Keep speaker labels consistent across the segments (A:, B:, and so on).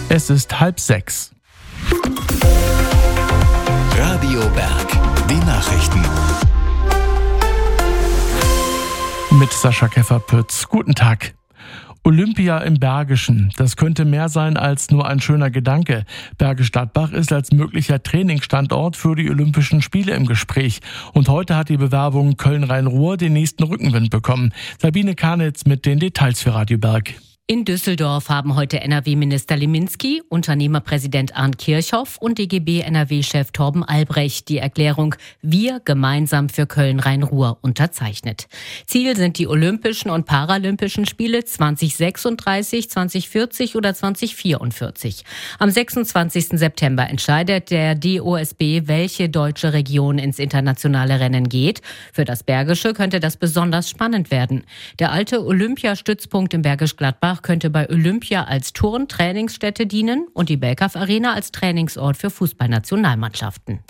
A: Es ist 5:30.
B: Radio Berg, die Nachrichten.
A: Mit Sascha Keffer-Pütz. Guten Tag. Olympia im Bergischen. Das könnte mehr sein als nur ein schöner Gedanke. Bergisch Gladbach ist als möglicher Trainingsstandort für die Olympischen Spiele im Gespräch. Und heute hat die Bewerbung Köln-Rhein-Ruhr den nächsten Rückenwind bekommen. Sabine Karnitz mit den Details für Radio Berg.
C: In Düsseldorf haben heute NRW-Minister Leminski, Unternehmerpräsident Arndt Kirchhoff und DGB-NRW-Chef Torben Albrecht die Erklärung Wir gemeinsam für Köln-Rhein-Ruhr unterzeichnet. Ziel sind die Olympischen und Paralympischen Spiele 2036, 2040 oder 2044. Am 26. September entscheidet der DOSB, welche deutsche Region ins internationale Rennen geht. Für das Bergische könnte das besonders spannend werden. Der alte Olympiastützpunkt im Bergisch Gladbach könnte bei Olympia als Turn-Trainingsstätte dienen und die Belkaf Arena als Trainingsort für Fußballnationalmannschaften.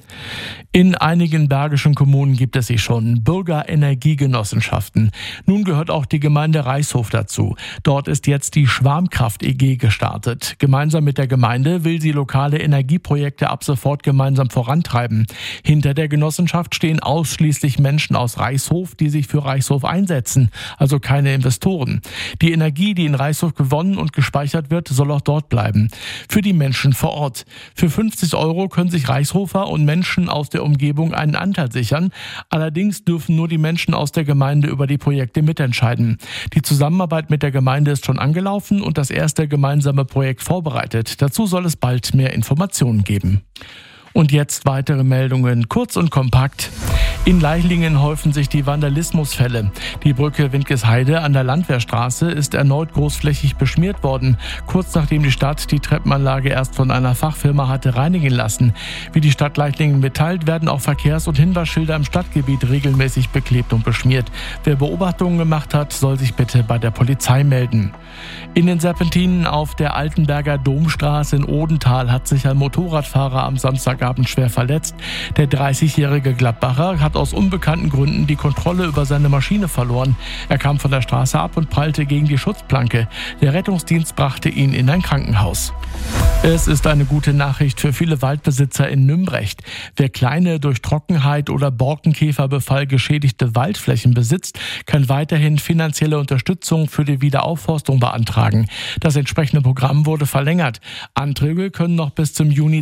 A: In einigen bergischen Kommunen gibt es sie schon, Bürgerenergiegenossenschaften. Nun gehört auch die Gemeinde Reißhof dazu. Dort ist jetzt die Schwarmkraft EG gestartet. Gemeinsam mit der Gemeinde will sie lokale Energieprojekte ab sofort gemeinsam vorantreiben. Hinter der Genossenschaft stehen ausschließlich Menschen aus Reißhof, die sich für Reißhof einsetzen, also keine Investoren. Die Energie, die in Reißhof gewonnen und gespeichert wird, soll auch dort bleiben. Für die Menschen vor Ort. Für 50 € können sich Reißhofer und Menschen aus der Umgebung einen Anteil sichern. Allerdings dürfen nur die Menschen aus der Gemeinde über die Projekte mitentscheiden. Die Zusammenarbeit mit der Gemeinde ist schon angelaufen und das erste gemeinsame Projekt vorbereitet. Dazu soll es bald mehr Informationen geben. Und jetzt weitere Meldungen, kurz und kompakt. In Leichlingen häufen sich die Vandalismusfälle. Die Brücke Windgesheide an der Landwehrstraße ist erneut großflächig beschmiert worden, kurz nachdem die Stadt die Treppenanlage erst von einer Fachfirma hatte reinigen lassen. Wie die Stadt Leichlingen mitteilt, werden auch Verkehrs- und Hinweisschilder im Stadtgebiet regelmäßig beklebt und beschmiert. Wer Beobachtungen gemacht hat, soll sich bitte bei der Polizei melden. In den Serpentinen auf der Altenberger Domstraße in Odenthal hat sich ein Motorradfahrer am Samstagabend schwer verletzt. Der 30-jährige Gladbacher hat aus unbekannten Gründen die Kontrolle über seine Maschine verloren. Er kam von der Straße ab und prallte gegen die Schutzplanke. Der Rettungsdienst brachte ihn in ein Krankenhaus. Es ist eine gute Nachricht für viele Waldbesitzer in Nümbrecht. Wer kleine durch Trockenheit oder Borkenkäferbefall geschädigte Waldflächen besitzt, kann weiterhin finanzielle Unterstützung für die Wiederaufforstung beantragen. Das entsprechende Programm wurde verlängert. Anträge können noch bis zum Juni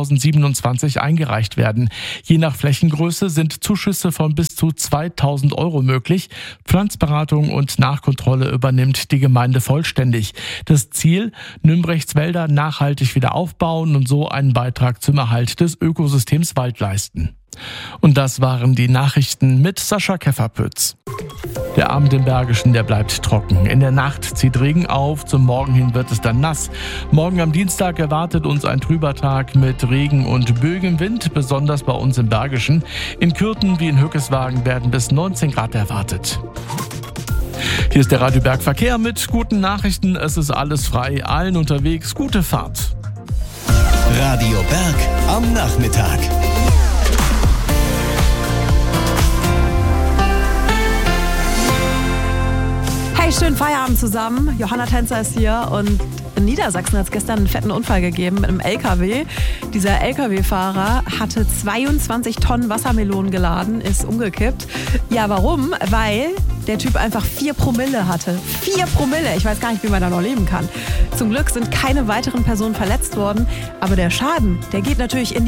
A: 2027 eingereicht werden. Je nach Flächengröße sind Zuschüsse von bis zu 2.000 € möglich. Pflanzberatung und Nachkontrolle übernimmt die Gemeinde vollständig. Das Ziel: Nümbrechts Wälder nachhaltig wieder aufbauen und so einen Beitrag zum Erhalt des Ökosystems Wald leisten. Und das waren die Nachrichten mit Sascha Keffer-Pütz. Der Abend im Bergischen, der bleibt trocken. In der Nacht zieht Regen auf, zum Morgen hin wird es dann nass. Morgen am Dienstag erwartet uns ein trüber Tag mit Regen und Bögenwind, besonders bei uns im Bergischen. In Kürten wie in Hückeswagen werden bis 19 Grad erwartet. Hier ist der Radio Berg Verkehr mit guten Nachrichten. Es ist alles frei, allen unterwegs. Gute Fahrt.
B: Radio Berg am Nachmittag.
D: Hey, schönen Feierabend zusammen. Johanna Tänzer ist hier und in Niedersachsen hat es gestern einen fetten Unfall gegeben mit einem LKW. Dieser LKW-Fahrer hatte 22 Tonnen Wassermelonen geladen, ist umgekippt. Ja, warum? Weil der Typ einfach 4 Promille hatte. 4 Promille! Ich weiß gar nicht, wie man da noch leben kann. Zum Glück sind keine weiteren Personen verletzt worden, aber der Schaden, der geht natürlich in die